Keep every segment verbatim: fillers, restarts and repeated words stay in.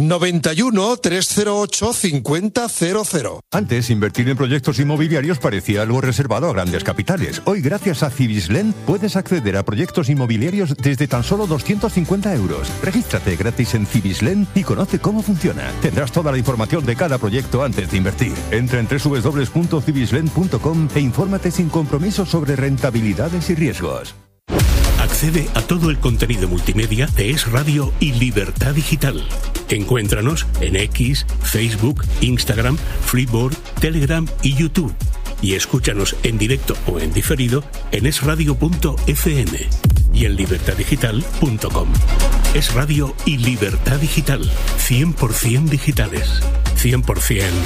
noventa y uno, trescientos ocho, cincuenta cero cero. Antes, invertir en proyectos inmobiliarios parecía algo reservado a grandes capitales. Hoy, gracias a Civislend, puedes acceder a proyectos inmobiliarios desde tan solo doscientos cincuenta euros. Regístrate gratis en Civislend y conoce cómo funciona. Tendrás toda la información de cada proyecto antes de invertir. Entra en doble u doble u doble u punto civislend punto com e infórmate sin compromiso sobre rentabilidades y riesgos. Accede a todo el contenido multimedia de Es Radio y Libertad Digital. Encuéntranos en X, Facebook, Instagram, Freeboard, Telegram y YouTube. Y escúchanos en directo o en diferido en es radio punto efe eme y en libertad digital punto com. Es Radio y Libertad Digital. cien por ciento digitales. cien por ciento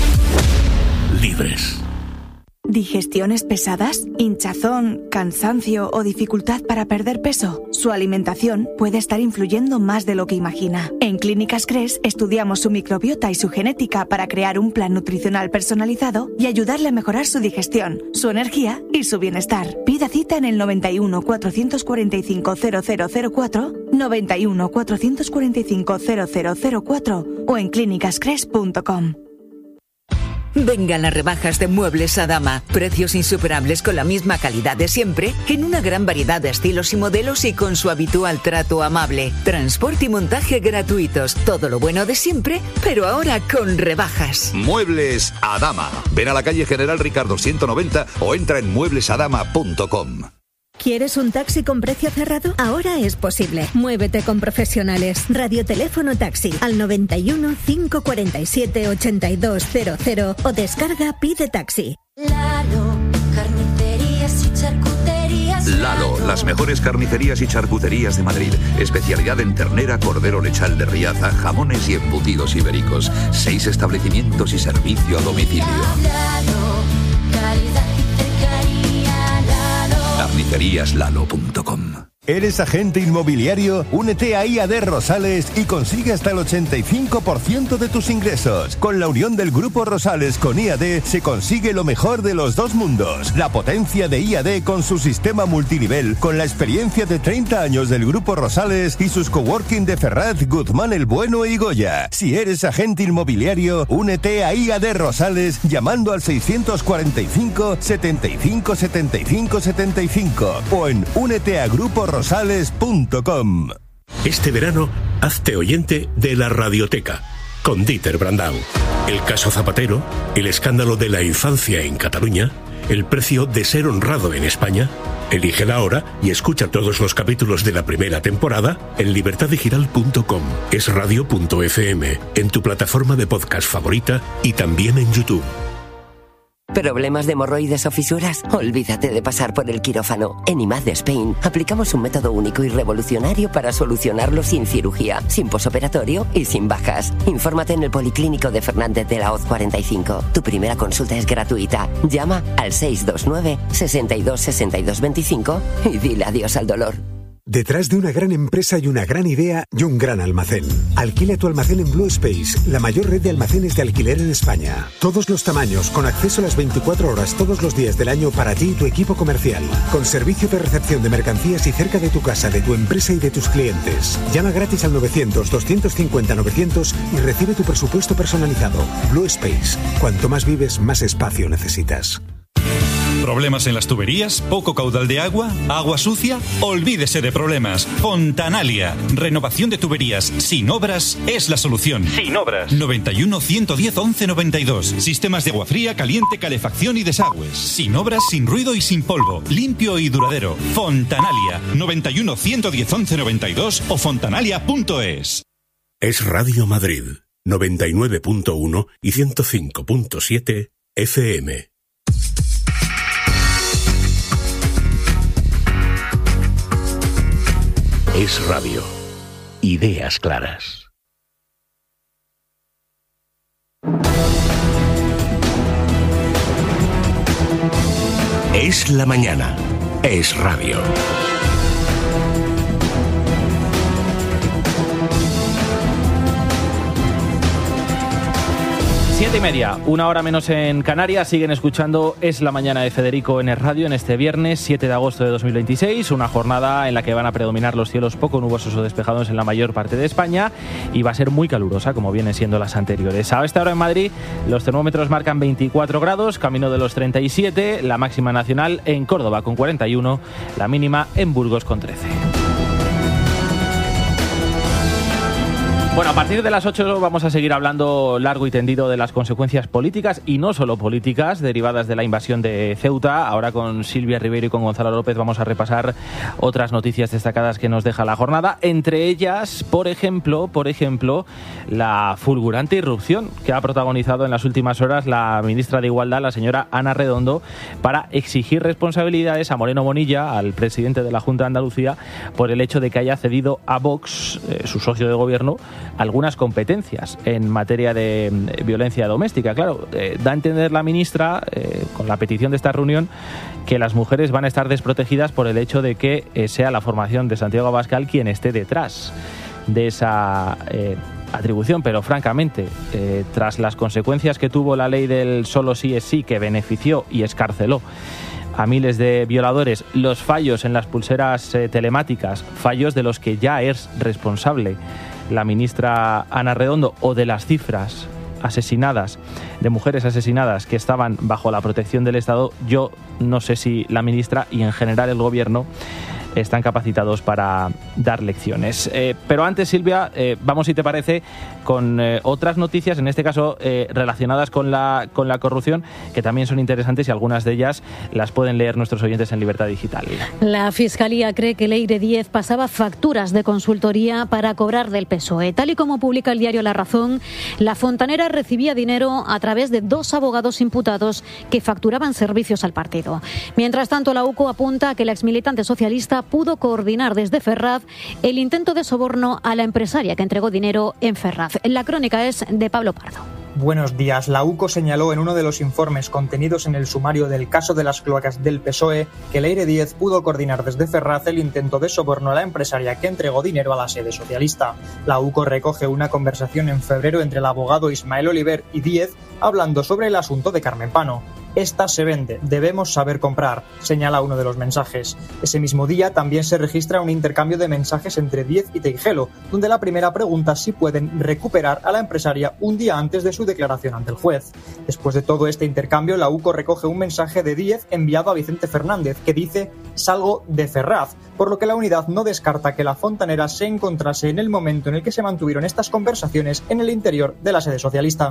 libres. ¿Digestiones pesadas? ¿Hinchazón, cansancio o dificultad para perder peso? Su alimentación puede estar influyendo más de lo que imagina. En Clínicas Cres estudiamos su microbiota y su genética para crear un plan nutricional personalizado y ayudarle a mejorar su digestión, su energía y su bienestar. Pida cita en el noventa y uno, cuatrocientos cuarenta y cinco, cero cero cero cuatro, noventa y uno, cuatrocientos cuarenta y cinco, cero cero cero cuatro o en clínicas cres punto com. Vengan las rebajas de Muebles Adama. Precios insuperables con la misma calidad de siempre, en una gran variedad de estilos y modelos y con su habitual trato amable. Transporte y montaje gratuitos. Todo lo bueno de siempre, pero ahora con rebajas. Muebles Adama. Ven a la calle General Ricardo ciento noventa o entra en muebles adama punto com. ¿Quieres un taxi con precio cerrado? Ahora es posible. Muévete con profesionales. Radioteléfono taxi al noventa y uno, cinco cuarenta y siete, ochenta y dos cero cero o descarga Pide Taxi. Lalo, carnicerías y charcuterías. Lalo, las mejores carnicerías y charcuterías de Madrid. Especialidad en ternera, cordero lechal de Riaza, jamones y embutidos ibéricos. Seis establecimientos y servicio a domicilio. Lalo, calidad y cercanía. Lalo. carnicerías lalo punto com. ¿Eres agente inmobiliario? Únete a I A D Rosales y consigue hasta el ochenta y cinco por ciento de tus ingresos. Con la unión del Grupo Rosales con I A D se consigue lo mejor de los dos mundos. La potencia de I A D con su sistema multinivel, con la experiencia de treinta años del Grupo Rosales y sus coworking de Ferraz, Guzmán el Bueno y Goya. Si eres agente inmobiliario, únete a I A D Rosales llamando al seiscientos cuarenta y cinco, setenta y cinco, setenta y cinco, setenta y cinco o en únete a Grupo Rosales. rosales punto com. Este verano, hazte oyente de la Radioteca, con Dieter Brandau. El caso Zapatero, el escándalo de la infancia en Cataluña, el precio de ser honrado en España. Elige la hora y escucha todos los capítulos de la primera temporada en libertad digital punto com, es radio punto efe eme, en tu plataforma de podcast favorita y también en YouTube. ¿Problemas de hemorroides o fisuras? Olvídate de pasar por el quirófano. En I M A D Spain aplicamos un método único y revolucionario para solucionarlo sin cirugía, sin posoperatorio y sin bajas. Infórmate en el Policlínico de Fernández de la Hoz cuarenta y cinco. Tu primera consulta es gratuita. Llama al seis dos nueve, sesenta y dos, sesenta y dos veinticinco y dile adiós al dolor. Detrás de una gran empresa y una gran idea y un gran almacén. Alquila tu almacén en Blue Space, la mayor red de almacenes de alquiler en España. Todos los tamaños, con acceso a las veinticuatro horas todos los días del año para ti y tu equipo comercial. Con servicio de recepción de mercancías y cerca de tu casa, de tu empresa y de tus clientes. Llama gratis al novecientos, doscientos cincuenta, novecientos y recibe tu presupuesto personalizado. Blue Space. Cuanto más vives, más espacio necesitas. ¿Problemas en las tuberías? ¿Poco caudal de agua? ¿Agua sucia? Olvídese de problemas. Fontanalia. Renovación de tuberías sin obras es la solución. Sin obras. noventa y uno, ciento diez, once noventa y dos. Sistemas de agua fría, caliente, calefacción y desagües. Sin obras, sin ruido y sin polvo. Limpio y duradero. Fontanalia. noventa y uno, ciento diez, once noventa y dos o fontanalia punto es. Es Radio Madrid, noventa y nueve punto uno y ciento cinco punto siete efe eme. Es Radio. Ideas claras. Es la mañana. Es Radio. Siete y media, una hora menos en Canarias. Siguen escuchando Es la Mañana de Federico en el radio en este viernes siete de agosto de dos mil veintiséis. Una jornada en la que van a predominar los cielos poco nubosos o despejados en la mayor parte de España y va a ser muy calurosa como vienen siendo las anteriores. A esta hora en Madrid los termómetros marcan veinticuatro grados, camino de los treinta y siete, la máxima nacional en Córdoba con cuarenta y uno, la mínima en Burgos con trece. Bueno, a partir de las ocho vamos a seguir hablando largo y tendido de las consecuencias políticas y no solo políticas derivadas de la invasión de Ceuta. Ahora con Silvia Ribeiro y con Gonzalo López vamos a repasar otras noticias destacadas que nos deja la jornada. Entre ellas, por ejemplo, por ejemplo, la fulgurante irrupción que ha protagonizado en las últimas horas la ministra de Igualdad, la señora Ana Redondo, para exigir responsabilidades a Moreno Bonilla, al presidente de la Junta de Andalucía, por el hecho de que haya cedido a Vox, eh, su socio de gobierno, algunas competencias en materia de eh, violencia doméstica. Claro, eh, da a entender la ministra, eh, con la petición de esta reunión, que las mujeres van a estar desprotegidas por el hecho de que eh, sea la formación de Santiago Abascal quien esté detrás de esa eh, atribución. Pero francamente, eh, tras las consecuencias que tuvo la ley del solo sí es sí, que benefició y escarceló a miles de violadores, los fallos en las pulseras eh, telemáticas, fallos de los que ya es responsable la ministra Ana Redondo, o de las cifras asesinadas, de mujeres asesinadas que estaban bajo la protección del Estado, yo no sé si la ministra y en general el gobierno están capacitados para dar lecciones. Eh, pero antes, Silvia, eh, vamos, si te parece, con eh, otras noticias, en este caso eh, relacionadas con la, con la corrupción, que también son interesantes y algunas de ellas las pueden leer nuestros oyentes en Libertad Digital. La Fiscalía cree que Leire Díez pasaba facturas de consultoría para cobrar del P S O E. Tal y como publica el diario La Razón, la fontanera recibía dinero a través de dos abogados imputados que facturaban servicios al partido. Mientras tanto, la U C O apunta a que la exmilitante socialista pudo coordinar desde Ferraz el intento de soborno a la empresaria que entregó dinero en Ferraz. La crónica es de Pablo Pardo. Buenos días. La U C O señaló en uno de los informes contenidos en el sumario del caso de las cloacas del P S O E que Leire Díez pudo coordinar desde Ferraz el intento de soborno a la empresaria que entregó dinero a la sede socialista. La U C O recoge una conversación en febrero entre el abogado Ismael Oliver y Díez hablando sobre el asunto de Carmen Pano. Esta se vende, debemos saber comprar, señala uno de los mensajes. Ese mismo día también se registra un intercambio de mensajes entre Díez y Teijelo, donde la primera pregunta si pueden recuperar a la empresaria un día antes de su declaración ante el juez. Después de todo este intercambio, la U C O recoge un mensaje de Díez enviado a Vicente Fernández que dice «Salgo de Ferraz», por lo que la unidad no descarta que la fontanera se encontrase en el momento en el que se mantuvieron estas conversaciones en el interior de la sede socialista.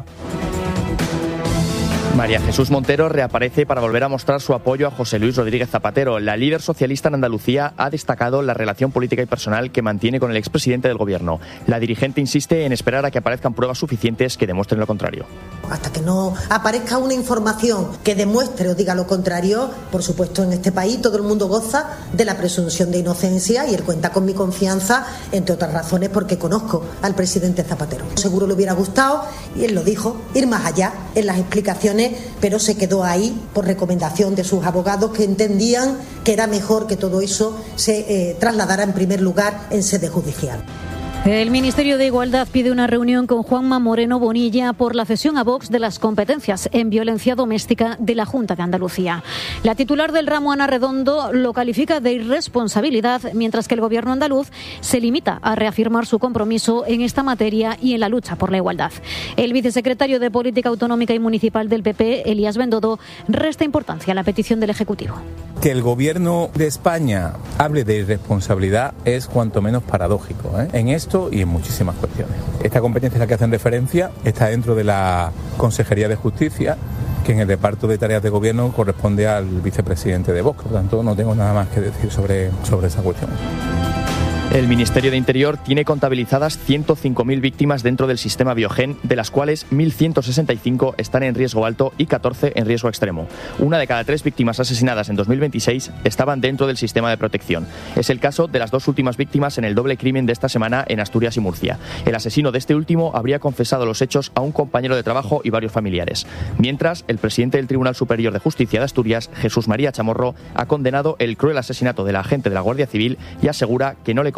María Jesús Montero reaparece para volver a mostrar su apoyo a José Luis Rodríguez Zapatero. La líder socialista en Andalucía ha destacado la relación política y personal que mantiene con el expresidente del gobierno. La dirigente insiste en esperar a que aparezcan pruebas suficientes que demuestren lo contrario. Hasta que no aparezca una información que demuestre o diga lo contrario, por supuesto en este país todo el mundo goza de la presunción de inocencia y él cuenta con mi confianza, entre otras razones porque conozco al presidente Zapatero. Seguro le hubiera gustado, y él lo dijo, ir más allá en las explicaciones, pero se quedó ahí por recomendación de sus abogados que entendían que era mejor que todo eso se eh, trasladara en primer lugar en sede judicial. El Ministerio de Igualdad pide una reunión con Juanma Moreno Bonilla por la cesión a Vox de las competencias en violencia doméstica de la Junta de Andalucía. La titular del ramo, Ana Redondo, lo califica de irresponsabilidad, mientras que el Gobierno andaluz se limita a reafirmar su compromiso en esta materia y en la lucha por la igualdad. El vicesecretario de Política Autonómica y Municipal del P P, Elías Bendodo, resta importancia a la petición del Ejecutivo. Que el Gobierno de España hable de irresponsabilidad es cuanto menos paradójico, ¿eh? En esto y en muchísimas cuestiones. Esta competencia a la que hacen referencia está dentro de la Consejería de Justicia, que en el reparto de tareas de gobierno corresponde al vicepresidente de Vox. Por lo tanto, no tengo nada más que decir sobre, sobre esa cuestión. El Ministerio de Interior tiene contabilizadas ciento cinco mil víctimas dentro del sistema Biogen, de las cuales mil ciento sesenta y cinco están en riesgo alto y catorce en riesgo extremo. Una de cada tres víctimas asesinadas en dos mil veintiséis estaban dentro del sistema de protección. Es el caso de las dos últimas víctimas en el doble crimen de esta semana en Asturias y Murcia. El asesino de este último habría confesado los hechos a un compañero de trabajo y varios familiares. Mientras, el presidente del Tribunal Superior de Justicia de Asturias, Jesús María Chamorro, ha condenado el cruel asesinato de la agente de la Guardia Civil y asegura que no le consta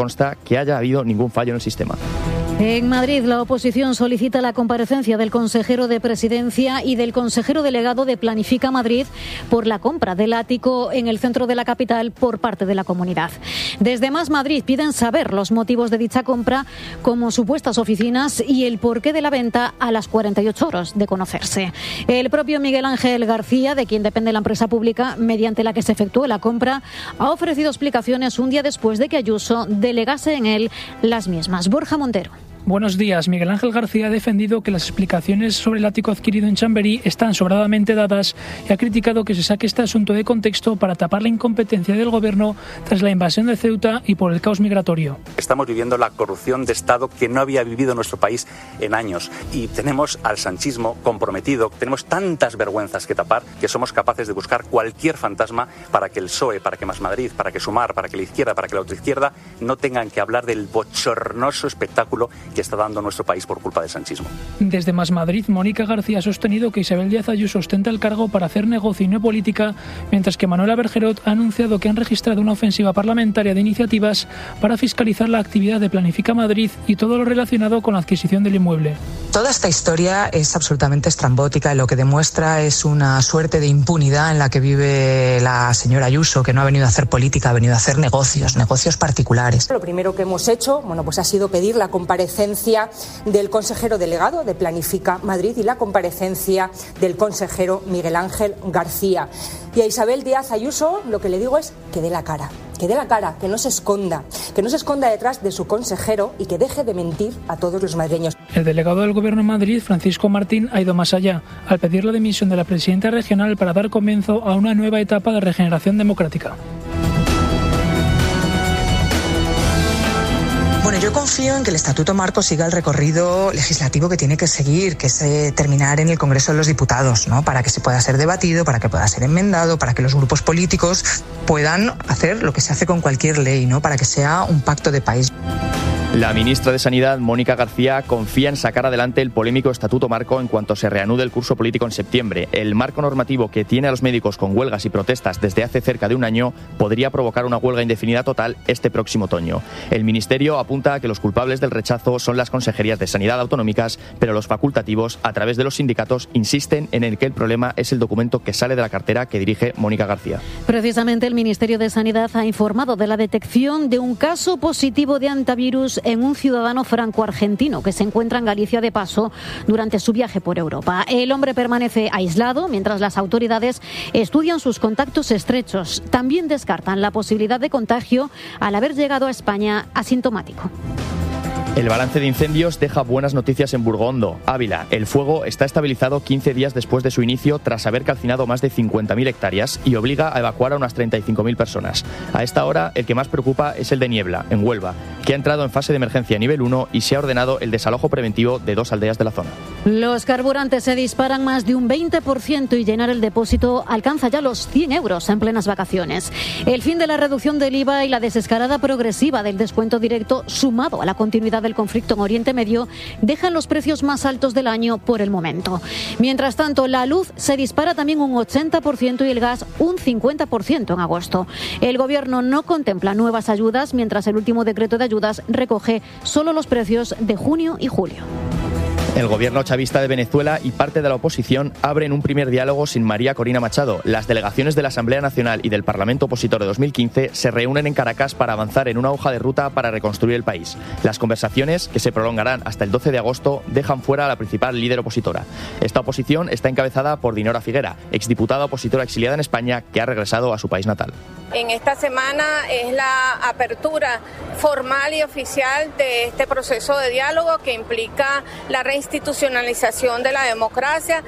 consta que haya habido ningún fallo en el sistema. En Madrid, la oposición solicita la comparecencia del consejero de Presidencia y del consejero delegado de Planifica Madrid por la compra del ático en el centro de la capital por parte de la comunidad. Desde Más Madrid piden saber los motivos de dicha compra, como supuestas oficinas y el porqué de la venta a las cuarenta y ocho horas de conocerse. El propio Miguel Ángel García, de quien depende la empresa pública mediante la que se efectuó la compra, ha ofrecido explicaciones un día después de que Ayuso delegase en él las mismas. Borja Montero. Buenos días. Miguel Ángel García ha defendido que las explicaciones sobre el ático adquirido en Chamberí están sobradamente dadas y ha criticado que se saque este asunto de contexto para tapar la incompetencia del Gobierno tras la invasión de Ceuta y por el caos migratorio. Estamos viviendo la corrupción de Estado que no había vivido nuestro país en años y tenemos al sanchismo comprometido, tenemos tantas vergüenzas que tapar que somos capaces de buscar cualquier fantasma para que el P S O E, para que Más Madrid, para que Sumar, para que la izquierda, para que la ultraizquierda no tengan que hablar del bochornoso espectáculo que está dando nuestro país por culpa del sanchismo. Desde Más Madrid, Mónica García ha sostenido que Isabel Díaz Ayuso ostenta el cargo para hacer negocio y no política, mientras que Manuela Bergerot ha anunciado que han registrado una ofensiva parlamentaria de iniciativas para fiscalizar la actividad de Planifica Madrid y todo lo relacionado con la adquisición del inmueble. Toda esta historia es absolutamente estrambótica y lo que demuestra es una suerte de impunidad en la que vive la señora Ayuso, que no ha venido a hacer política, ha venido a hacer negocios, negocios particulares. Lo primero que hemos hecho, bueno, pues ha sido pedir la comparecencia del consejero delegado de Planifica Madrid y la comparecencia del consejero Miguel Ángel García. Y a Isabel Díaz Ayuso lo que le digo es que dé la cara, que dé la cara, que no se esconda, que no se esconda detrás de su consejero y que deje de mentir a todos los madrileños. El delegado del Gobierno en Madrid, Francisco Martín, ha ido más allá, al pedir la dimisión de la presidenta regional para dar comienzo a una nueva etapa de regeneración democrática. Bueno, yo confío en que el Estatuto Marco siga el recorrido legislativo que tiene que seguir, que es eh, terminar en el Congreso de los Diputados, ¿no? Para que se pueda ser debatido, para que pueda ser enmendado, para que los grupos políticos puedan hacer lo que se hace con cualquier ley, ¿no? Para que sea un pacto de país. La ministra de Sanidad, Mónica García, confía en sacar adelante el polémico Estatuto Marco en cuanto se reanude el curso político en septiembre. El marco normativo que tiene a los médicos con huelgas y protestas desde hace cerca de un año podría provocar una huelga indefinida total este próximo otoño. El Ministerio apunta a que los culpables del rechazo son las consejerías de Sanidad autonómicas, pero los facultativos, a través de los sindicatos, insisten en el que el problema es el documento que sale de la cartera que dirige Mónica García. Precisamente el Ministerio de Sanidad ha informado de la detección de un caso positivo de antivirus en un ciudadano franco-argentino que se encuentra en Galicia de paso durante su viaje por Europa. El hombre permanece aislado mientras las autoridades estudian sus contactos estrechos. También descartan la posibilidad de contagio al haber llegado a España asintomático. El balance de incendios deja buenas noticias en Burgondo, Ávila. El fuego está estabilizado quince días después de su inicio tras haber calcinado más de cincuenta mil hectáreas y obliga a evacuar a unas treinta y cinco mil personas. A esta hora, el que más preocupa es el de Niebla, en Huelva, que ha entrado en fase de emergencia nivel uno y se ha ordenado el desalojo preventivo de dos aldeas de la zona. Los carburantes se disparan más de un veinte por ciento y llenar el depósito alcanza ya los cien euros en plenas vacaciones. El fin de la reducción del I V A y la desescalada progresiva del descuento directo, sumado a la continuidad del conflicto en Oriente Medio, dejan los precios más altos del año por el momento. Mientras tanto, la luz se dispara también un ochenta por ciento y el gas un cincuenta por ciento en agosto. El Gobierno no contempla nuevas ayudas, mientras el último decreto de ayudas recoge solo los precios de junio y julio. El gobierno chavista de Venezuela y parte de la oposición abren un primer diálogo sin María Corina Machado. Las delegaciones de la Asamblea Nacional y del Parlamento Opositor de dos mil quince se reúnen en Caracas para avanzar en una hoja de ruta para reconstruir el país. Las conversaciones, que se prolongarán hasta el doce de agosto, dejan fuera a la principal líder opositora. Esta oposición está encabezada por Dinora Figuera, exdiputada opositora exiliada en España que ha regresado a su país natal. En esta semana es la apertura formal y oficial de este proceso de diálogo que implica la reinstitucionalización de la democracia.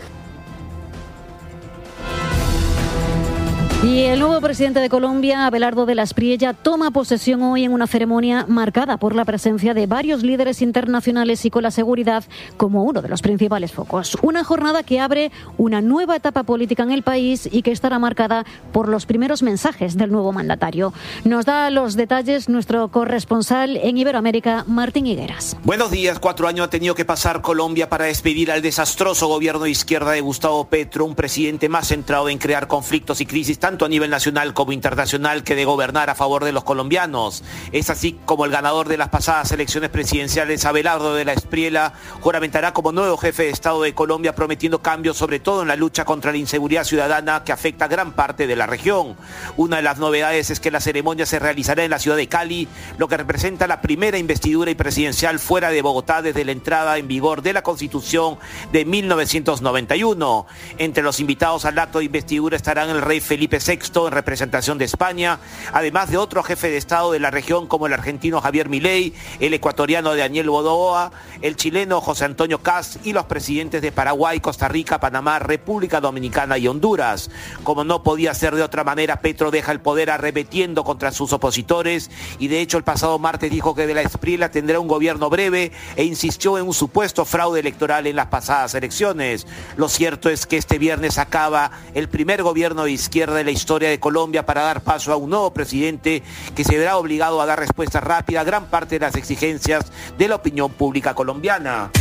Y el nuevo presidente de Colombia, Abelardo de la Espriella, toma posesión hoy en una ceremonia marcada por la presencia de varios líderes internacionales y con la seguridad como uno de los principales focos. Una jornada que abre una nueva etapa política en el país y que estará marcada por los primeros mensajes del nuevo mandatario. Nos da los detalles nuestro corresponsal en Iberoamérica, Martín Higueras. Buenos días. Cuatro años ha tenido que pasar Colombia para despedir al desastroso gobierno de izquierda de Gustavo Petro, un presidente más centrado en crear conflictos y crisis tan tanto a nivel nacional como internacional, que de gobernar a favor de los colombianos. Es así como el ganador de las pasadas elecciones presidenciales, Abelardo de la Espriella, juramentará como nuevo jefe de Estado de Colombia, prometiendo cambios sobre todo en la lucha contra la inseguridad ciudadana que afecta a gran parte de la región. Una de las novedades es que la ceremonia se realizará en la ciudad de Cali, lo que representa la primera investidura y presidencial fuera de Bogotá desde la entrada en vigor de la Constitución de mil novecientos noventa y uno. Entre los invitados al acto de investidura estarán el rey Felipe sexto en representación de España, además de otro jefe de Estado de la región como el argentino Javier Milei, el ecuatoriano Daniel Noboa, el chileno José Antonio Kast y los presidentes de Paraguay, Costa Rica, Panamá, República Dominicana y Honduras. Como no podía ser de otra manera, Petro deja el poder arremetiendo contra sus opositores y de hecho el pasado martes dijo que de la Espriella tendrá un gobierno breve e insistió en un supuesto fraude electoral en las pasadas elecciones. Lo cierto es que este viernes acaba el primer gobierno de izquierda de la historia de Colombia para dar paso a un nuevo presidente que se verá obligado a dar respuesta rápida a gran parte de las exigencias de la opinión pública colombiana.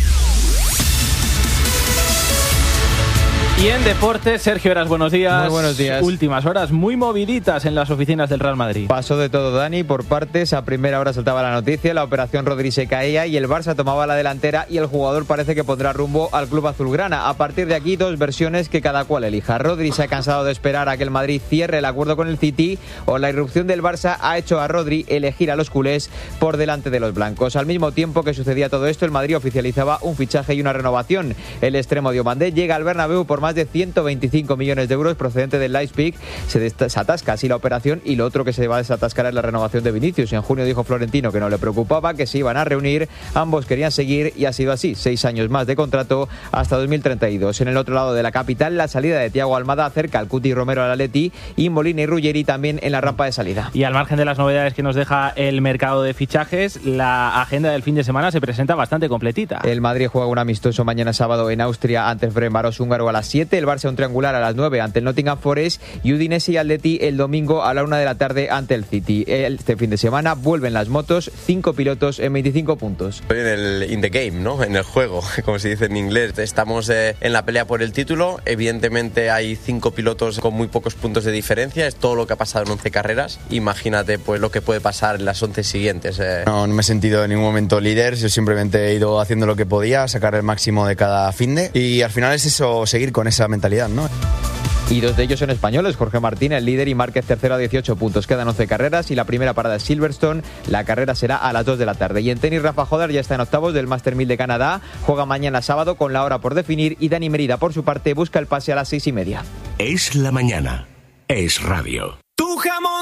Y en deportes, Sergio Heras, buenos días. Muy buenos días. Últimas horas muy moviditas en las oficinas del Real Madrid. Pasó de todo, Dani, por partes. A primera hora saltaba la noticia, la operación Rodri se caía y el Barça tomaba la delantera y el jugador parece que pondrá rumbo al club azulgrana. A partir de aquí, dos versiones que cada cual elija. Rodri se ha cansado de esperar a que el Madrid cierre el acuerdo con el City, o la irrupción del Barça ha hecho a Rodri elegir a los culés por delante de los blancos. Al mismo tiempo que sucedía todo esto, el Madrid oficializaba un fichaje y una renovación. El extremo Diomandé llega al Bernabéu por más de ciento veinticinco millones de euros procedente del Leipzig. Se desatasca así la operación y lo otro que se va a desatascar es la renovación de Vinicius. En junio dijo Florentino que no le preocupaba, que se iban a reunir, ambos querían seguir y ha sido así, seis años más de contrato hasta dos mil treinta y dos. En el otro lado de la capital, la salida de Thiago Almada acerca al Cuti Romero al Atleti y Molina y Ruggeri también en la rampa de salida. Y al margen de las novedades que nos deja el mercado de fichajes, la agenda del fin de semana se presenta bastante completita. El Madrid juega un amistoso mañana sábado en Austria ante el Ferencváros húngaro a las siete, el Barça un triangular a las nueve ante el Nottingham Forest y Udinese y Atleti el domingo a la una de la tarde ante el City. Este fin de semana vuelven las motos, cinco pilotos en veinticinco puntos. Estoy en el in the game, ¿no? En el juego, como se dice en inglés. Estamos eh, en la pelea por el título. Evidentemente hay cinco pilotos con muy pocos puntos de diferencia. Es todo lo que ha pasado en once carreras. Imagínate pues lo que puede pasar en las once siguientes. Eh. No, no me he sentido en ningún momento líder. Yo simplemente he ido haciendo lo que podía, sacar el máximo de cada finde y al final es eso, seguir con esa mentalidad, ¿no? Y dos de ellos son españoles, Jorge Martín, el líder, y Márquez tercero a dieciocho puntos. Quedan once carreras y la primera parada es Silverstone. La carrera será a las dos de la tarde. Y en tenis, Rafa Jodar ya está en octavos del Master mil de Canadá. Juega mañana sábado con la hora por definir y Dani Merida, por su parte, busca el pase a las seis y media. Es la mañana. Es radio. Tu jamón